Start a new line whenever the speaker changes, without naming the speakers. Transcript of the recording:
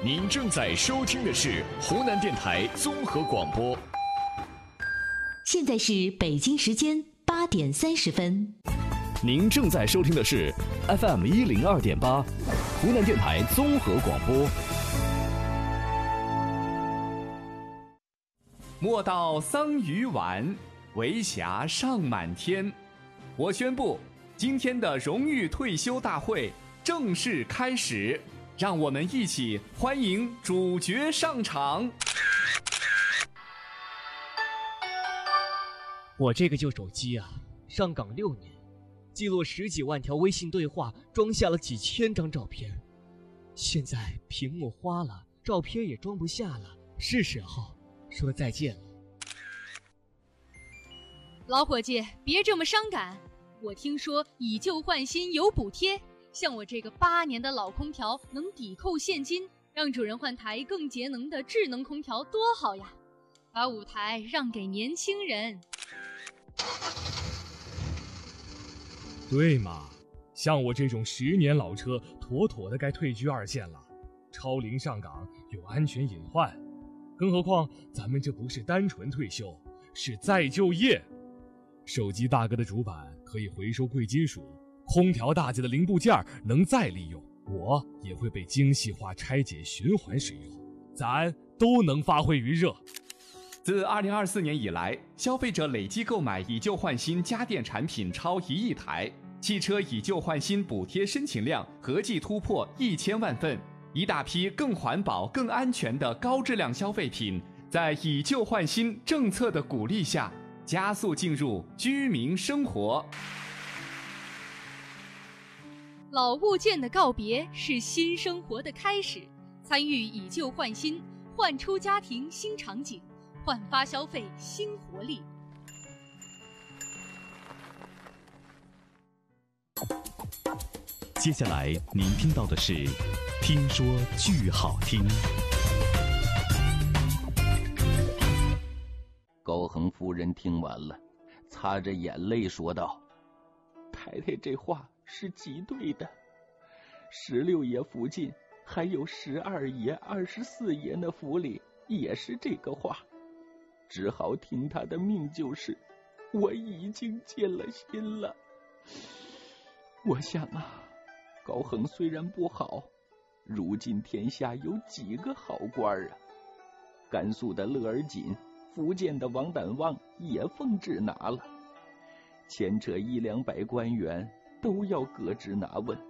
您正在收听的是湖南电台综合广播。
现在是北京时间8点30分。
您正在收听的是 FM 102.8，湖南电台综合广播。
莫道桑榆晚，为霞尚满天。我宣布，今天的荣誉退休大会正式开始，让我们一起欢迎主角上场。
我这个旧手机啊，上岗6年，记录10几万条微信对话，装下了几千张照片。现在屏幕花了，照片也装不下了，是时候说再见了。
老伙计，别这么伤感。我听说以旧换新有补贴，像我这个8年的老空调能抵扣现金，让主人换台更节能的智能空调多好呀！把舞台让给年轻人。
对嘛，像我这种10年老车，妥妥的该退居2线了。超龄上岗有安全隐患，更何况咱们这不是单纯退休，是再就业。手机大哥的主板可以回收贵金属，空调大姐的零部件能再利用，我也会被精细化拆解循环使用，咱都能发挥余热。
自2024年以来，消费者累计购买以旧换新家电产品超1亿台，汽车以旧换新补贴申请量合计突破1000万份，一大批更环保、更安全的高质量消费品，在以旧换新政策的鼓励下，加速进入居民生活。
老物件的告别是新生活的开始，参与以旧换新，焕出家庭新场景，焕发消费新活力。
接下来您听到的是听说剧好听。
高恒夫人听完了，擦着眼泪说道：太太这话是极对的，16爷附近还有12爷、24爷的府里也是这个话，只好听他的命就是，我已经尽了心了。我想啊，高恒虽然不好，如今天下有几个好官啊？甘肃的乐而锦，福建的王胆旺也奉旨拿了，牵扯100-200官员都要革职拿问。